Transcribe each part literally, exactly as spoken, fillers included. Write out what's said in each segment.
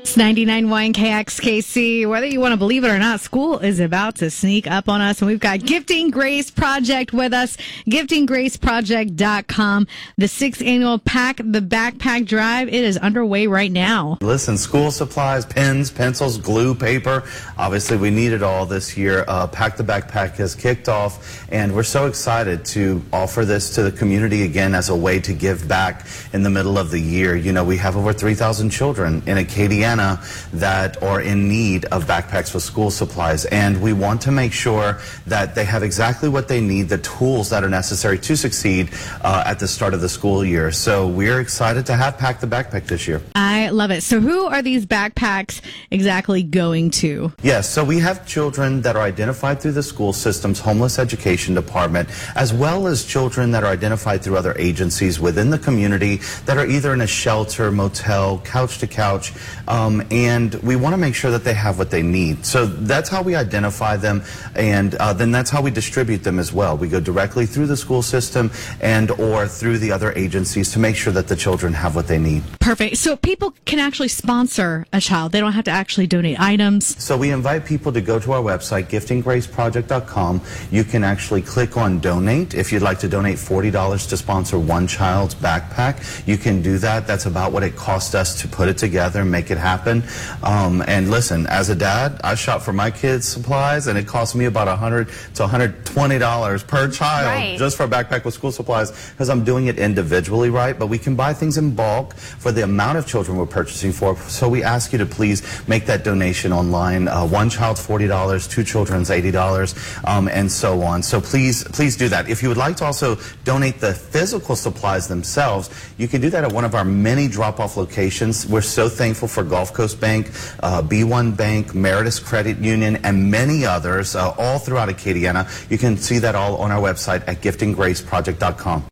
It's ninety-nine point one K X K C. Whether you want to believe it or not, school is about to sneak up on us, and we've got Gifting Grace Project with us, gifting grace project dot com. The sixth annual Pack the Backpack Drive, it is underway right now. Listen, school supplies, pens, pencils, glue, paper. Obviously, we need it all this year. Uh, Pack the Backpack has kicked off, and we're so excited to offer this to the community again as a way to give back in the middle of the year. You know, we have over three thousand children in Acadiana that are in need of backpacks with school supplies, and we want to make sure that they have exactly what they need, the tools that are necessary to succeed uh, at the start of the school year. So we're excited to have Pack the Backpack this year. I love it. So who are these backpacks exactly going to? Yes, so we have children that are identified through the school system's homeless education department, as well as children that are identified through other agencies within the community that are either in a shelter, motel, couch to couch, um, and we want to make sure that they have what they need. So that's how we identify them, and uh, then that's how we distribute them as well. We go directly through the school system and or through the other agencies to make sure that the children have what they need. Perfect. So people can actually sponsor a child. They don't have to actually donate items. So we invite people to go to our website, gifting grace project dot com. You can actually click on donate. If you'd like to donate forty dollars to sponsor one child's backpack, you can do that. That's about what it cost us to put it together and make it happen. Um, and listen, as a dad, I shop for my kids' supplies, and it cost me about one hundred to one hundred twenty dollars per child right. just for a backpack with school supplies, because I'm doing it individually, right? But we can buy things in bulk for the amount of children we're purchasing for. So we ask you to please make that donation online. Uh, one child's forty dollars, two children's eighty dollars, um, and so on. So please, please do that. If you would like to also donate the physical supplies themselves, you can do that at one of our many drop-off locations. We're so thankful for Gulf Coast Bank, uh, B one Bank, Meritus Credit Union, and many others, uh, all throughout Acadiana. You can see that all on our website at gifting grace project dot com.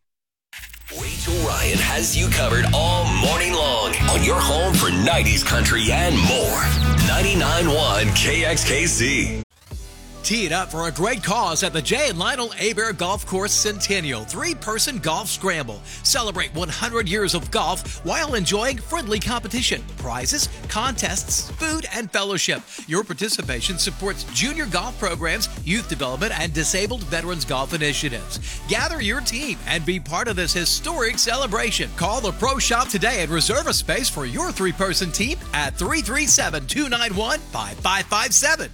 Rachel Ryan has you covered all morning long on your home for nineties country and more. ninety-nine point one K X K C. Tee it up for a great cause at the Jay and Lionel Hebert Golf Course Centennial three-person golf scramble. Celebrate one hundred years of golf while enjoying friendly competition, prizes, contests, food, and fellowship. Your participation supports junior golf programs, youth development, and disabled veterans golf initiatives. Gather your team and be part of this historic celebration. Call the Pro Shop today and reserve a space for your three-person team at three three seven, two nine one, five five five seven.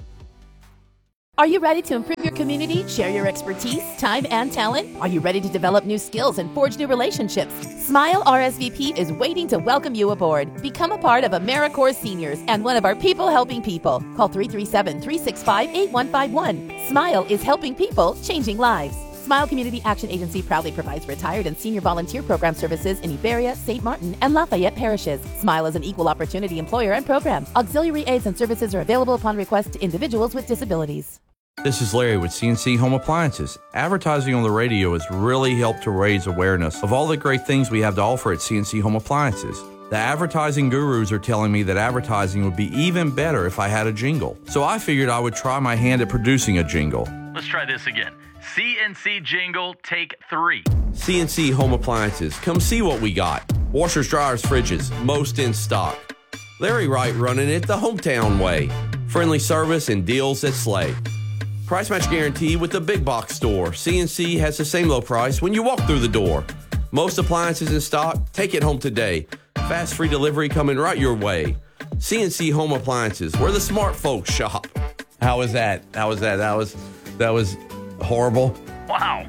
Are you ready to improve your community, share your expertise, time, and talent? Are you ready to develop new skills and forge new relationships? Smile R S V P is waiting to welcome you aboard. Become a part of AmeriCorps Seniors and one of our people helping people. Call three three seven, three six five, eight one five one. Smile is helping people, changing lives. Smile Community Action Agency proudly provides retired and senior volunteer program services in Iberia, Saint Martin, and Lafayette parishes. Smile is an equal opportunity employer and program. Auxiliary aids and services are available upon request to individuals with disabilities. This is Larry with C N C Home Appliances. Advertising on the radio has really helped to raise awareness of all the great things we have to offer at C N C Home Appliances. The advertising gurus are telling me that advertising would be even better if I had a jingle. So I figured I would try my hand at producing a jingle. Let's try this again. C N C jingle, take three. C N C Home Appliances. Come see what we got. Washers, dryers, fridges, most in stock. Larry Wright running it the hometown way. Friendly service and deals that slay. Price match guarantee with the big box store. C N C has the same low price when you walk through the door. Most appliances in stock, take it home today. Fast free delivery coming right your way. C N C Home Appliances, where the smart folks shop. How was that? How was that? That was that was horrible. Wow.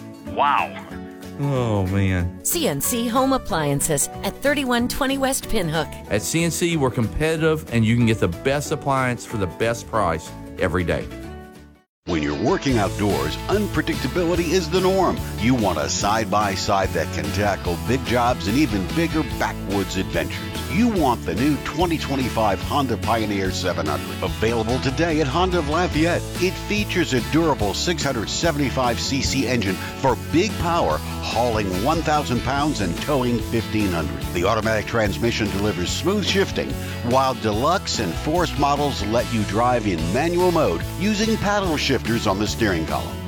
Wow. Oh, man. C N C Home Appliances at thirty-one twenty West Pinhook. At C N C, we're competitive, and you can get the best appliance for the best price every day. When you're working outdoors, unpredictability is the norm. You want a side-by-side that can tackle big jobs and even bigger backwoods adventures. You want the new twenty twenty-five Honda Pioneer seven hundred. Available today at Honda of Lafayette. It features a durable six hundred seventy-five c c engine for big power, hauling one thousand pounds and towing fifteen hundred. The automatic transmission delivers smooth shifting, while Deluxe and Forest models let you drive in manual mode using paddle shifters on the steering column.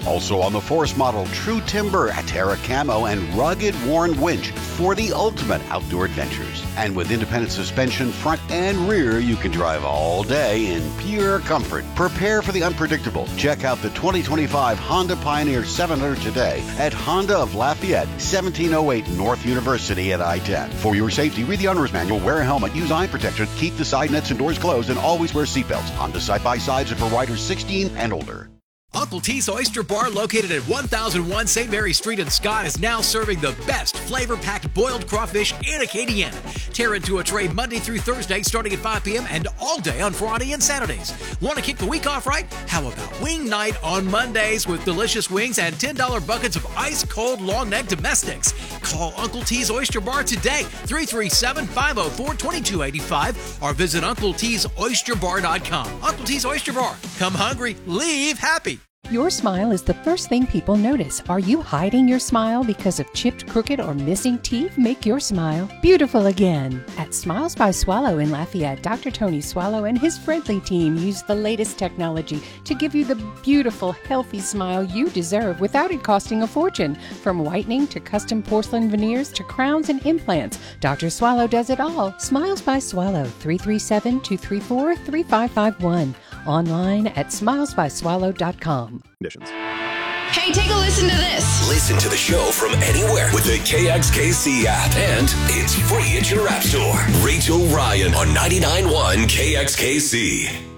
Also on the Force model, True Timber, Terra Camo, and Rugged Worn Winch for the ultimate outdoor adventures. And with independent suspension, front and rear, you can drive all day in pure comfort. Prepare for the unpredictable. Check out the twenty twenty-five Honda Pioneer seven hundred today at Honda of Lafayette, seventeen oh eight North University at I ten. For your safety, read the owner's manual, wear a helmet, use eye protection, keep the side nets and doors closed, and always wear seatbelts. Honda side-by-sides are for riders sixteen and older. Uncle T's Oyster Bar, located at one thousand one Saint Mary Street in Scott, is now serving the best flavor-packed boiled crawfish in Acadiana. Tear into a tray Monday through Thursday starting at five p.m. and all day on Friday and Saturdays. Want to kick the week off right? How about wing night on Mondays with delicious wings and ten dollar buckets of ice-cold long neck domestics? Call Uncle T's Oyster Bar today, three three seven, five oh four, two two eight five, or visit Uncle T's Oyster Bar dot com. Uncle T's Oyster Bar. Come hungry, leave happy. Your smile is the first thing people notice. Are you hiding your smile because of chipped, crooked, or missing teeth? Make your smile beautiful again. At Smiles by Swallow in Lafayette, Doctor Tony Swallow and his friendly team use the latest technology to give you the beautiful, healthy smile you deserve without it costing a fortune. From whitening to custom porcelain veneers to crowns and implants, Doctor Swallow does it all. Smiles by Swallow, three three seven, two three four, three five five one. Online at smiles by swallow dot com. Conditions. Hey, take a listen to this. Listen to the show from anywhere with the K X K C app, and it's free at your app store. Rachel Ryan on ninety-nine point one K X K C.